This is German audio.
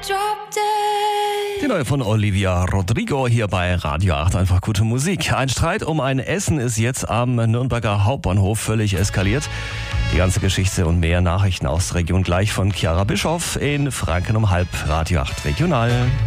Die neue von Olivia Rodrigo hier bei Radio 8, einfach gute Musik. Ein Streit um ein Essen ist jetzt am Nürnberger Hauptbahnhof völlig eskaliert. Die ganze Geschichte und mehr Nachrichten aus der Region gleich von Chiara Bischoff in Franken um 12:30 Radio 8 Regional.